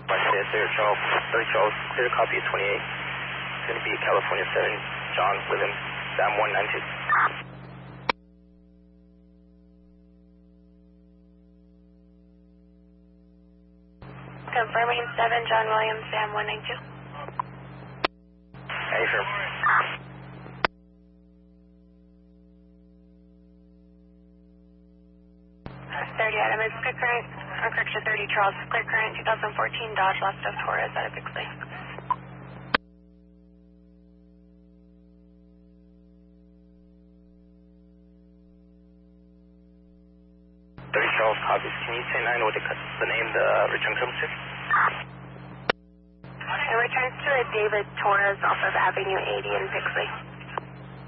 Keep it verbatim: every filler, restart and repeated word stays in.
Clear Charles, thirty Charles, clear copy of twenty-eight. It's going to be California seven, John William, Sam one nine two. Confirming seven, John William, Sam one nine two. Hey, sir. thirty Adam, it's clear current, or correction thirty Charles, clear current twenty fourteen Dodge Last of Torres out of Bixley. thirty Charles copies. Can you say nine what the, the name the return comes to? It returns to a David Torres off of Avenue eighty in Bixley.